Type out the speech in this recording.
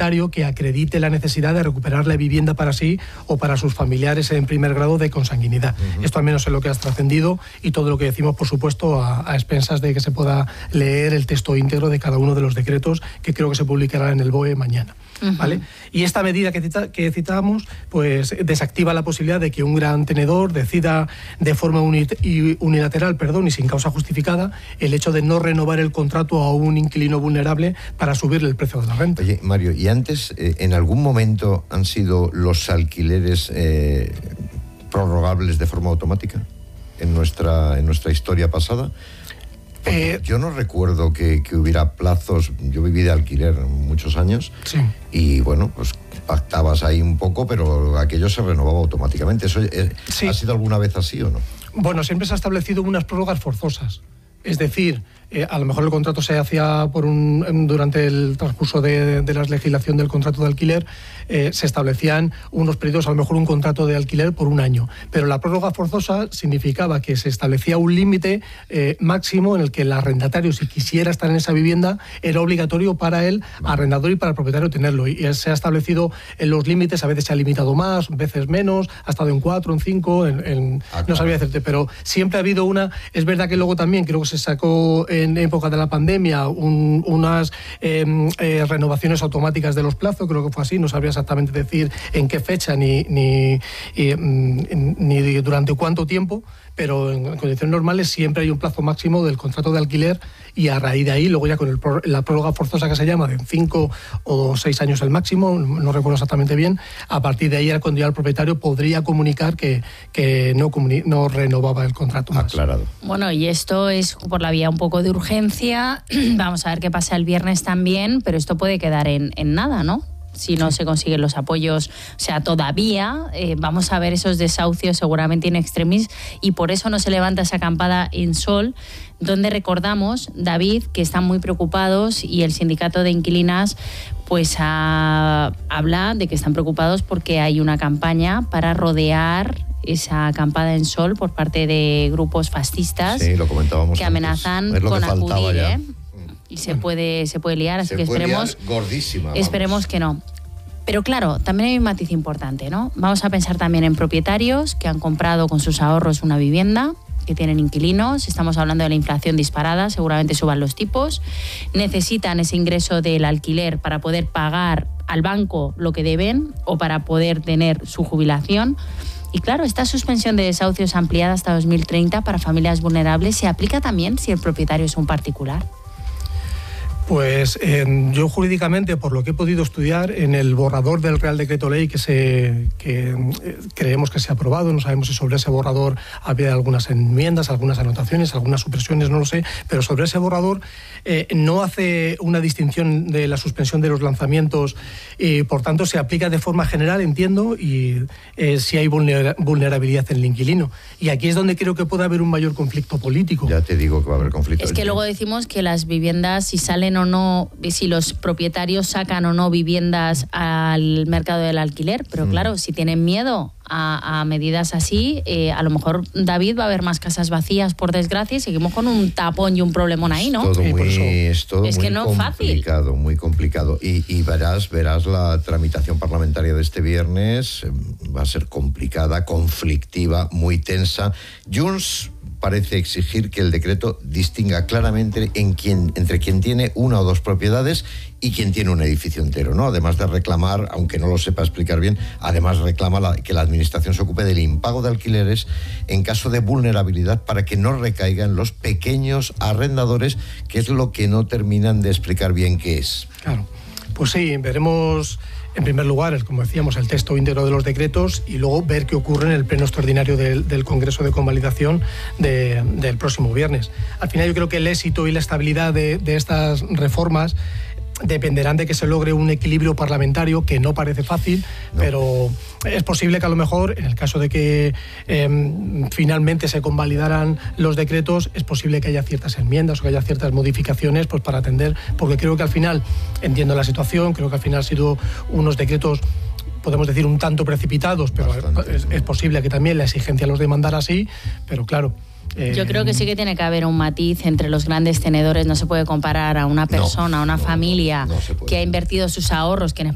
propietario que acredite la necesidad de recuperar la vivienda para sí o para sus familiares en primer grado de consanguinidad. Esto al menos es lo que has trascendido, y todo lo que decimos, por supuesto, a expensas de que se pueda leer el texto íntegro de cada uno de los decretos, que creo que se publicará en el BOE mañana. ¿Vale? Y esta medida que citábamos, pues desactiva la posibilidad de que un gran tenedor decida de forma unilateral, y sin causa justificada, el hecho de no renovar el contrato a un inquilino vulnerable para subirle el precio de la renta. Oye, Mario, ¿y antes en algún momento han sido los alquileres prorrogables de forma automática en nuestra historia pasada? Yo no recuerdo que hubiera plazos. Yo viví de alquiler muchos años, sí, y bueno, pues pactabas ahí un poco, pero aquello se renovaba automáticamente. ¿Eso sí ha sido alguna vez así o no? Bueno, siempre se ha establecido unas prórrogas forzosas. Es decir, a lo mejor el contrato se hacía durante el transcurso de la legislación del contrato de alquiler, se establecían unos periodos, a lo mejor un contrato de alquiler por un año. Pero la prórroga forzosa significaba que se establecía un límite máximo en el que el arrendatario, si quisiera estar en esa vivienda, era obligatorio para el arrendador y para el propietario tenerlo. Y se ha establecido en los límites, a veces se ha limitado más, veces menos, ha estado en 4, en 5, no sabría decirte, pero siempre ha habido una. Es verdad que luego también creo que se sacó en época de la pandemia unas renovaciones automáticas de los plazos, creo que fue así, no sabría exactamente decir en qué fecha ni durante cuánto tiempo, pero en condiciones normales siempre hay un plazo máximo del contrato de alquiler, y a raíz de ahí, luego ya con la prórroga forzosa que se llama, de 5 o 6 años el máximo, no recuerdo exactamente bien, a partir de ahí era cuando ya el propietario podría comunicar que no renovaba el contrato más. Aclarado. Bueno, y esto es por la vía un poco de urgencia. Vamos a ver qué pasa el viernes también, pero esto puede quedar en nada, ¿no? Si no se consiguen los apoyos. O sea, todavía vamos a ver esos desahucios seguramente in extremis, y por eso no se levanta esa acampada en Sol, donde recordamos, David, que están muy preocupados, y el sindicato de inquilinas pues habla de que están preocupados porque hay una campaña para rodear esa acampada en Sol por parte de grupos fascistas, sí, lo comentábamos que amenazan con acudir, y se puede liar, así que esperemos que no. Pero claro, también hay un matiz importante, ¿no? Vamos a pensar también en propietarios que han comprado con sus ahorros una vivienda, que tienen inquilinos. Estamos hablando de la inflación disparada, seguramente suban los tipos, necesitan ese ingreso del alquiler para poder pagar al banco lo que deben o para poder tener su jubilación. Y claro, esta suspensión de desahucios ampliada hasta 2030 para familias vulnerables se aplica también si el propietario es un particular. Pues yo jurídicamente, por lo que he podido estudiar, en el borrador del Real Decreto Ley que creemos que se ha aprobado, no sabemos si sobre ese borrador había algunas enmiendas, algunas anotaciones, algunas supresiones, no lo sé, pero sobre ese borrador no hace una distinción de la suspensión de los lanzamientos, y por tanto se aplica de forma general, entiendo, y si hay vulnerabilidad en el inquilino. Y aquí es donde creo que puede haber un mayor conflicto político. Ya te digo que va a haber conflicto. Es que luego decimos que las viviendas, si salen o no, si los propietarios sacan o no viviendas al mercado del alquiler, pero claro, si tienen miedo a medidas así, a lo mejor, David, va a haber más casas vacías, por desgracia, y seguimos con un tapón y un problemón ahí, ¿no? Es todo muy que no complicado, fácil. Muy complicado. Y verás la tramitación parlamentaria de este viernes, va a ser complicada, conflictiva, muy tensa. Junts parece exigir que el decreto distinga claramente entre quien tiene una o dos propiedades y quien tiene un edificio entero, ¿no? Además de reclamar, aunque no lo sepa explicar bien, además reclama que la administración se ocupe del impago de alquileres en caso de vulnerabilidad para que no recaigan los pequeños arrendadores, que es lo que no terminan de explicar bien qué es. Claro, pues sí, veremos en primer lugar, como decíamos, el texto íntegro de los decretos, y luego ver qué ocurre en el pleno extraordinario del Congreso de Convalidación del próximo viernes. Al final yo creo que el éxito y la estabilidad de estas reformas dependerán de que se logre un equilibrio parlamentario, que no parece fácil, pero es posible que a lo mejor, en el caso de que finalmente se convalidaran los decretos, es posible que haya ciertas enmiendas o que haya ciertas modificaciones, pues para atender, porque creo que al final, entiendo la situación, creo que al final han sido unos decretos, podemos decir, un tanto precipitados, pero es posible que también la exigencia los demandara así, pero claro. Yo creo que sí que tiene que haber un matiz entre los grandes tenedores. No se puede comparar a una persona, a una familia que ha invertido sus ahorros, que en España